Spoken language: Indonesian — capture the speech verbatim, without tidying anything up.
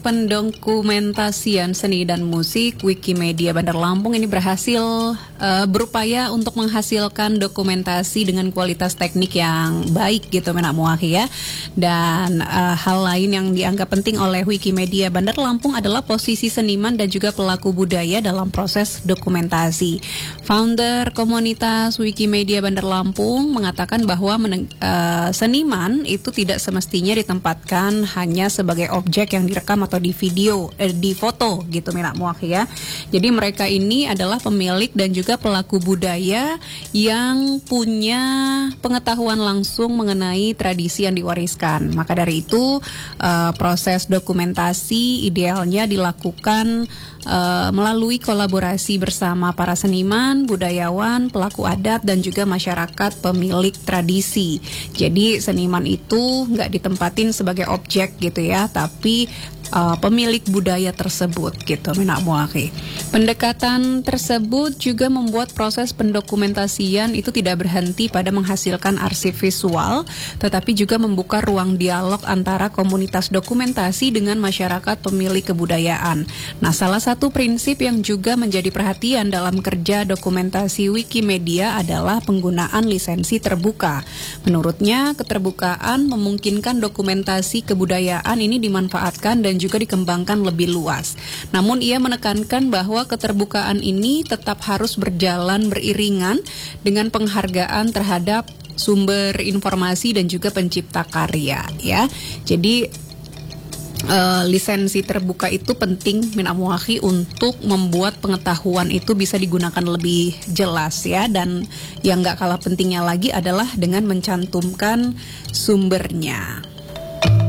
Pendokumentasian seni dan musik Wikimedia Bandar Lampung ini berhasil uh, berupaya untuk menghasilkan dokumentasi dengan kualitas teknik yang baik gitu Menak Muahi ya. Dan uh, hal lain yang dianggap penting oleh Wikimedia Bandar Lampung adalah posisi seniman dan juga pelaku budaya dalam proses dokumentasi. Founder komunitas Wikimedia Bandar Lampung mengatakan bahwa meneng, uh, seniman itu tidak semestinya ditempatkan hanya sebagai objek yang direkam atau di video, eh, di foto gitu Menak Muahi ya. Jadi mereka ini adalah pemilik dan juga pelaku budaya yang punya pengetahuan langsung mengenai tradisi yang diwariskan. Maka dari itu uh, proses dokumentasi idealnya dilakukan uh, melalui kolaborasi bersama para seniman, budayawan, pelaku adat dan juga masyarakat pemilik tradisi. Jadi seniman itu nggak ditempatin sebagai objek gitu ya, tapi Uh, pemilik budaya tersebut gitu Menak Muahi. Pendekatan tersebut juga membuat proses pendokumentasian itu tidak berhenti pada menghasilkan arsip visual, tetapi juga membuka ruang dialog antara komunitas dokumentasi dengan masyarakat pemilik kebudayaan. Nah, salah satu prinsip yang juga menjadi perhatian dalam kerja dokumentasi Wikimedia adalah penggunaan lisensi terbuka. Menurutnya, keterbukaan memungkinkan dokumentasi kebudayaan ini dimanfaatkan dan juga dikembangkan lebih luas. Namun ia menekankan bahwa keterbukaan ini tetap harus berjalan beriringan dengan penghargaan terhadap sumber informasi dan juga pencipta karya ya. Jadi uh, lisensi terbuka itu penting Menak Muahi untuk membuat pengetahuan itu bisa digunakan lebih jelas ya, dan yang nggak kalah pentingnya lagi adalah dengan mencantumkan sumbernya.